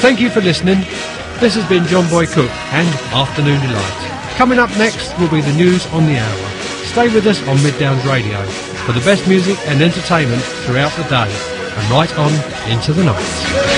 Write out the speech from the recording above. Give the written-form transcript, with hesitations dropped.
Thank you for listening. This has been John Boy Cook and Afternoon Delight. Coming up next will be the news on the hour. Stay with us on Mid Downs Radio for the best music and entertainment throughout the day and right on into the night.